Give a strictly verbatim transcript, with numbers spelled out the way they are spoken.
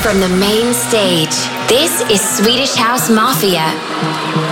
From the main stage, this is Swedish House Mafia.